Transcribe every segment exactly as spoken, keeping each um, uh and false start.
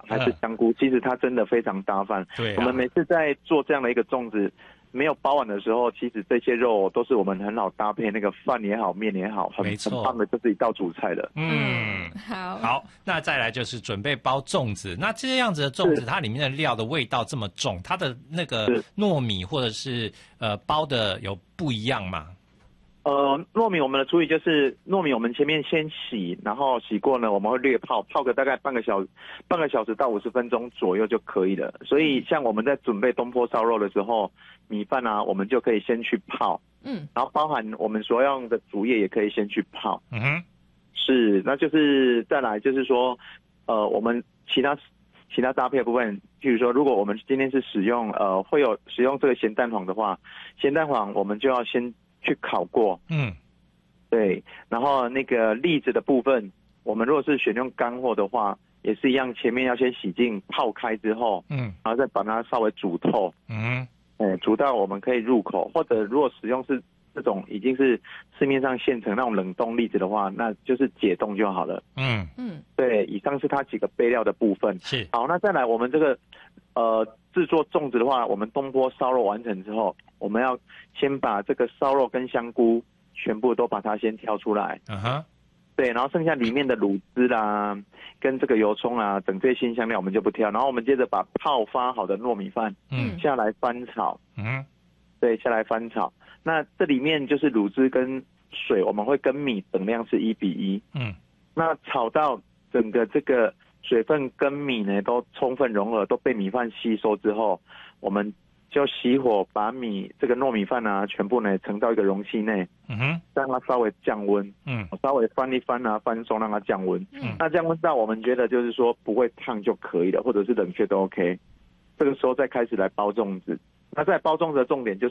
啊，还是香菇，嗯、其实它真的非常搭饭。 对、啊， 我们每次在做这样的一个粽子，没有包完的时候，其实这些肉都是我们很好搭配那个饭也好，面也好，很很棒的，就是一道主菜的。 嗯，好，好，那再来就是准备包粽子。那这样子的粽子，它里面的料的味道这么重，它的那个糯米或者是呃包的有不一样吗？ 呃，糯米我们的处理就是糯米，我们前面先洗，然后洗过呢，我们会略泡，泡个大概半个小半个小时到五十分钟左右就可以了。所以像我们在准备东坡烧肉的时候，米饭啊，我们就可以先去泡，嗯，然后包含我们所用的竹叶也可以先去泡，嗯哼，是，那就是再来就是说，呃，我们其他其他搭配的部分，譬如说，如果我们今天是使用呃会有使用这个咸蛋黄的话，咸蛋黄我们就要先去烤过，嗯，对，然后那个栗子的部分，我们如果是选用干货的话，也是一样，前面要先洗净泡开之后，嗯，然后再把它稍微煮透，嗯，哎，煮到我们可以入口，或者如果使用是这种已经是市面上现成那种冷冻栗子的话，那就是解冻就好了，嗯嗯，对，以上是它几个备料的部分， 是， 好，那再来我们这个呃制作粽子的话，我们东坡烧肉完成之后，我们要先把这个烧肉跟香菇全部都把它先挑出来，嗯哼，对，然后剩下里面的卤汁啦，跟这个油葱啊，整这些辛香料我们就不挑，然后我们接着把泡发好的糯米饭，嗯，下来翻炒，嗯，对，下来翻炒。那这里面就是卤汁跟水，我们会跟米等量是一比一，嗯，那炒到整个这个水分跟米呢都充分融合，都被米饭吸收之后，我们就熄火，把米这个糯米饭啊，全部呢盛到一个容器内，嗯哼，让它稍微降温，嗯，稍微翻一翻啊，翻松让它降温，嗯，那降温到我们觉得就是说不会烫就可以了，或者是冷却都 OK， 这个时候再开始来包粽子。那在包粽子的重点就是，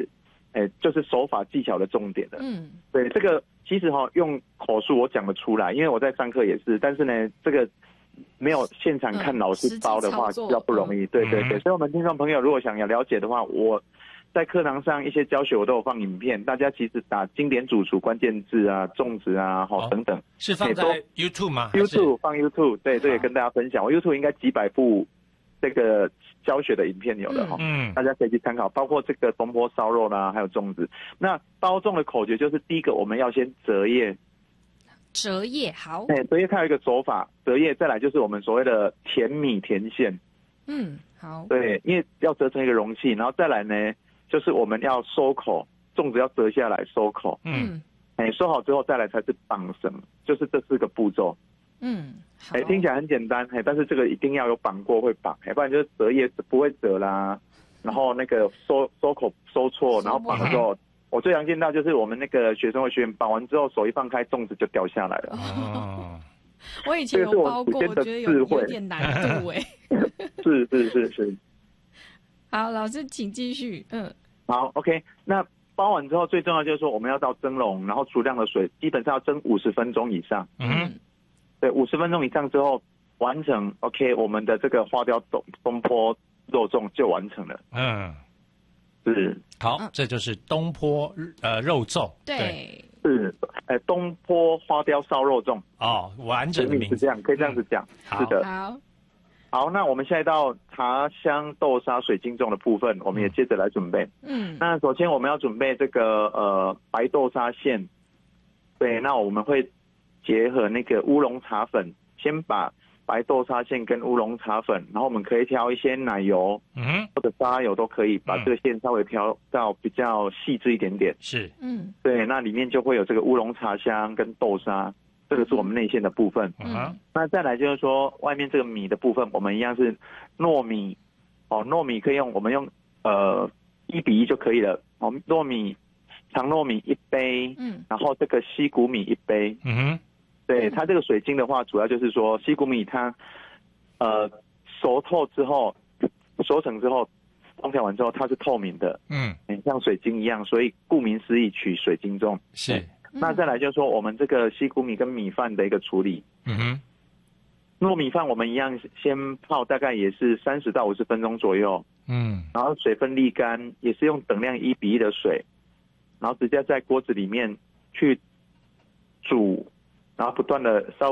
哎，就是手法技巧的重点了，嗯，对，这个其实哈、哦、用口述我讲得出来，因为我在上课也是，但是呢这个。没有现场看老师包的话比较不容易，嗯、对对对，所以我们听众朋友如果想要了解的话，我在课堂上一些教学我都有放影片，大家其实打经典主厨关键字啊、粽子啊、好、哦、等等， 是放在 YouTube 吗 ？YouTube 放 YouTube， 对，这也跟大家分享。我 YouTube 应该几百部这个教学的影片有的哈，嗯，大家可以去参考，包括这个东坡烧肉啦，还有粽子。那包粽的口诀就是第一个，我们要先折叶。 折叶好， 哎，折叶它有一个手法，折叶再来就是我们所谓的甜米甜馅， 嗯，好， 对，因为要折成一个容器，然后再来呢，就是我们要收口，粽子要折下来收口，嗯，哎，收好之后再来才是绑绳，就是这四个步骤，嗯，哎，听起来很简单，哎，但是这个一定要有绑过会绑，哎，不然就是折叶不会折啦，然后那个收收口收错，然后绑的时候。我最常见到就是我们那个学生会学员绑完之后手一放开，粽子就掉下来了。哦， 我以前有包过，我觉得有有点难度哎。 是是是是。 好，老师请继续。嗯。 好 ，OK。那包完之后，最重要就是说我们要到蒸笼，然后足量的水，基本上要蒸五十分钟以上。嗯。对，五十分钟以上之后完成 ，OK， 我们的这个花雕东东坡肉粽就完成了。嗯。是， 好，这就是东坡呃肉粽， 对， 是，呃东坡花雕烧肉粽， 哦，完整的名字是这样，可以这样子讲， 嗯、 是的， 好， 好，那我们现在到茶香豆沙水晶粽的部分，我们也接着来准备，嗯，那首先我们要准备这个呃白豆沙馅，对，那我们会结合那个乌龙茶粉，先把白豆沙馅跟乌龙茶粉，然后我们可以挑一些奶油，嗯，或者沙油都可以，把这个馅稍微调到比较细致一点点。 是， 嗯，对，那里面就会有这个乌龙茶香跟豆沙，这个是我们内馅的部分。嗯，那再来就是说，外面这个米的部分，我们一样是糯米，哦，糯米可以用我们用呃一比一就可以了。哦，糯米长糯米一杯，嗯，然后这个西谷米一杯，嗯哼。对，它这个水晶的话，主要就是说西谷米它，呃，熟透之后，熟成之后，烹调完之后，它是透明的，嗯，像水晶一样，所以顾名思义取水晶粽。 是。 那再来就是说，我们这个西谷米跟米饭的一个处理，嗯哼，糯米饭我们一样先泡大概也是三十到五十分钟左右，嗯，然后水分沥干，也是用等量一比一的水，然后直接在锅子里面去煮。然后不断的稍微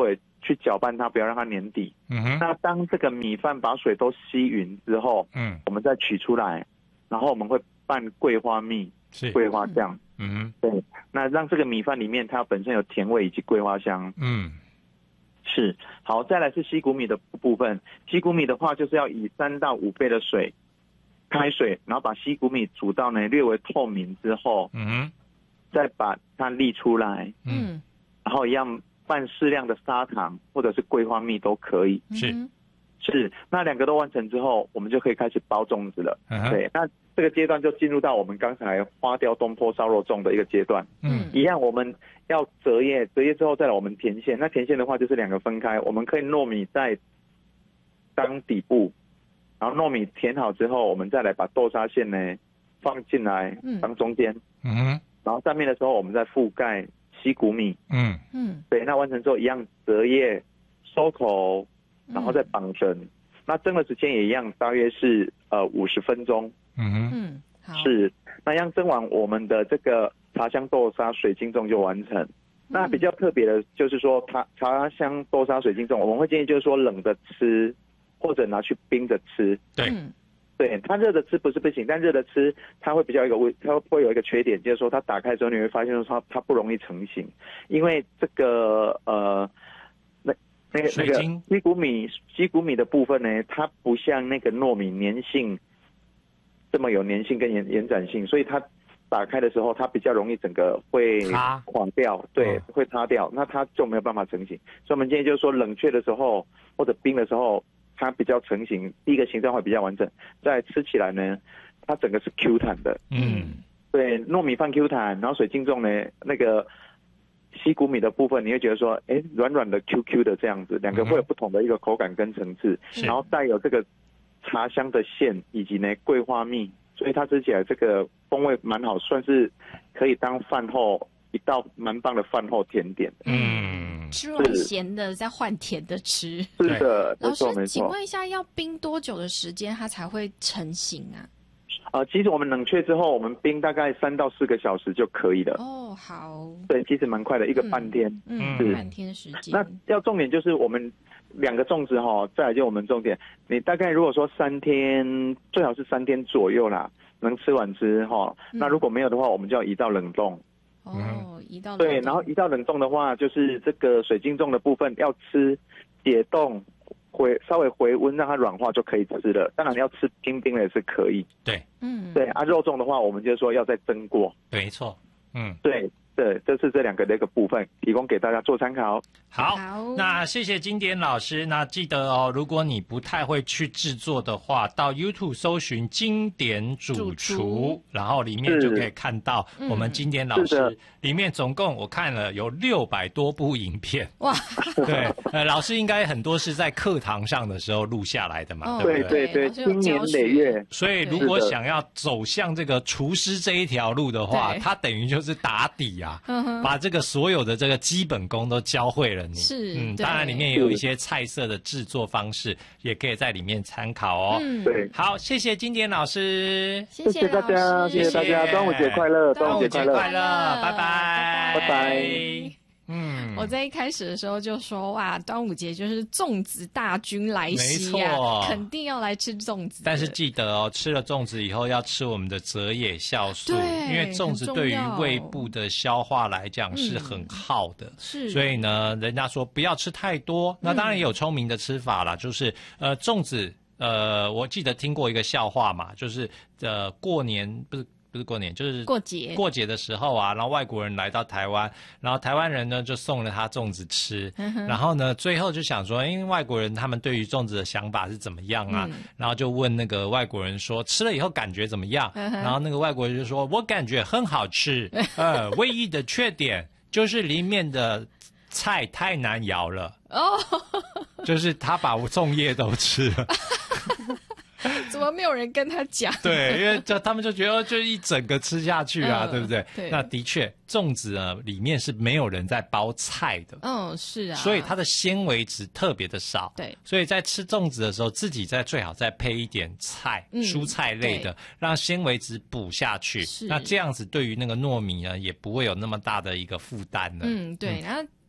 去搅拌它，不要让它粘底。 嗯哼。 那当这个米饭把水都吸匀之后， 嗯， 我们再取出来，然后我们会拌桂花蜜、 是桂花酱。 嗯哼。 对，那让这个米饭里面它本身有甜味以及桂花香。 嗯。 是。好，再来是西谷米的部分。西谷米的话，就是要以三到五倍的水，开水，然后把西谷米煮到呢略微透明之后， 嗯哼， 再把它沥出来。 嗯。 然后一样拌适量的砂糖或者是桂花蜜都可以。 是。 是。那两个都完成之后，我们就可以开始包粽子了。 嗯、 对，那这个阶段就进入到我们刚才花雕东坡烧肉粽的一个阶段。 嗯， 一样我们要折叶，折叶之后再来我们填馅。那填馅的话就是两个分开，我们可以糯米在当底部，然后糯米填好之后，我们再来把豆沙馅呢放进来当中间。 嗯哼， 然后上面的时候我们再覆盖西谷米。 嗯嗯，对，那完成之后一样折叶收口，然后再绑绳。嗯，那蒸的时间也一样，大约是呃五十分钟。 嗯哼， 嗯，好， 是。那样蒸完，我们的这个茶香豆沙水晶粽就完成。嗯，那比较特别的就是说，茶茶香豆沙水晶粽，我们会建议就是说冷的吃，或者拿去冰着吃。 对， 对，它热的吃不是不行，但热的吃它会比较一个味，它会有一个缺点，就是说它打开之后你会发现说它它不容易成型，因为这个呃。那个那个西谷米西谷米的部分呢，它不像那个糯米粘性这么有粘性跟延延展性，所以它打开的时候它比较容易整个会垮掉，对，哦，会塌掉，那它就没有办法成型。所以我们建议就是说冷却的时候或者冰的时候，它比较成型，第一个形状会比较完整，再吃起来呢，它整个是 Q 弹的。 嗯， 对，糯米饭 Q 弹，然后水晶粽呢那个。西谷米的部分，你会觉得说，哎，软软的 Q Q 的这样子，两个会有不同的一个口感跟层次，嗯，然后带有这个茶香的馅以及呢桂花蜜，所以它吃起来这个风味蛮好，算是可以当饭后一道蛮棒的饭后甜点。 嗯， 吃完咸的再换甜的吃。 是的， 老师，请问一下，要冰多久的时间它才会成型啊？ 呃，其实我们冷却之后，我们冰大概三到四个小时就可以了。 哦，好。对， 其实蛮快的，一个半天。 嗯，是半天时间。 那要重点就是我们两个粽子哈，再来就我们重点，你大概如果说三天，最好是三天左右啦，能吃完吃哈。嗯，那如果没有的话，我们就要移到冷冻。 哦，移到冷冻。 对，然后移到冷冻的话，就是这个水晶粽的部分要吃解冻。回稍微回温让它软化就可以吃了，当然你要吃冰冰的也是可以。 对， 嗯，对啊，肉粽的话，我们就说要再蒸过。 没错，嗯， 对对，这是这两个的一个部分，提供给大家做参考。 好，那谢谢经典老师。那记得哦，如果你不太会去制作的话，到 YouTube 搜寻经典主厨，然后里面就可以看到我们经典老师里面总共我看了有六百多部影片。哇，对，呃，老师应该很多是在课堂上的时候录下来的嘛， 哦， 对不对？对对，经年累月。 所以如果想要走向这个厨师这一条路的话，他等于就是打底啊，把这个所有的这个基本功都教会了。 是， 嗯，当然里面也有一些菜色的制作方式，也可以在里面参考哦。 嗯， 对， 好，谢谢经典老师， 谢谢大家，谢谢大家，端午节快乐， 端午节快乐， 快乐， 拜拜， 拜拜。 嗯，我在一开始的时候就说，哇，端午节就是粽子大军来袭呀，啊，肯定要来吃粽子。 但是记得哦，吃了粽子以后要吃我们的泽野酵素，因为粽子对于胃部的消化来讲是很耗的，嗯，是。所以呢，人家说不要吃太多。那当然也有聪明的吃法啦，嗯，就是呃，粽子，呃，我记得听过一个笑话嘛，就是呃，过年不是。不是过年，就是过节。 过节的时候啊，然后外国人来到台湾，然后台湾人呢就送了他粽子吃，嗯，然后呢最后就想说，因为外国人他们对于粽子的想法是怎么样啊？嗯，然后就问那个外国人说，吃了以后感觉怎么样？嗯，然后那个外国人就说，我感觉很好吃，呃，唯一的缺点就是里面的菜太难咬了，哦，就是他把粽叶都吃了。 怎么没有人跟他讲？ 对，因为这他们就觉得就一整个吃下去啊，嗯，对不对？ 对。 那的确，粽子呢里面是没有人在包菜的。 嗯，是啊。 所以它的纤维质特别的少。 对。 所以在吃粽子的时候，自己再最好再配一点菜，嗯，蔬菜类的，让纤维质补下去。是。那这样子对于那个糯米呢，也不会有那么大的一个负担了。 嗯，对。然后。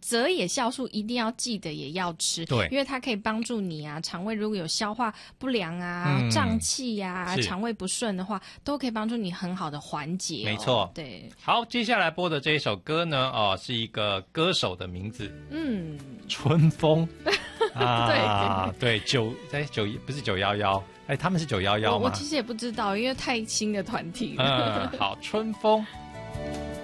泽野酵素一定要记得也要吃， 对， 因为它可以帮助你啊，肠胃如果有消化不良啊、嗯、胀气呀、肠胃不顺的话，都可以帮助你很好的缓解、哦。 没错， 对。 好，接下来播的这一首歌呢，哦，是一个歌手的名字， 嗯， 春风啊， 对，九在九不是九幺幺，哎，他们是九幺幺吗？ 我其实也不知道，因为太新的团体了。 嗯，好，春风。